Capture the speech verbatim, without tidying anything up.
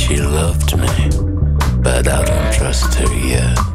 she loved me, but I don't trust her yet.